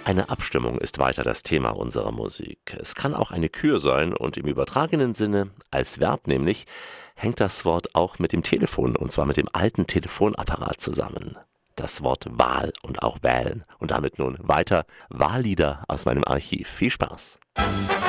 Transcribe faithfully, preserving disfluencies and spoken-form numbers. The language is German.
Eine Abstimmung ist weiter das Thema unserer Musik. Es kann auch eine Kür sein und im übertragenen Sinne, als Verb nämlich, hängt das Wort auch mit dem Telefon, und zwar mit dem alten Telefonapparat zusammen. Das Wort Wahl und auch wählen. Und damit nun weiter Wahllieder aus meinem Archiv. Viel Spaß!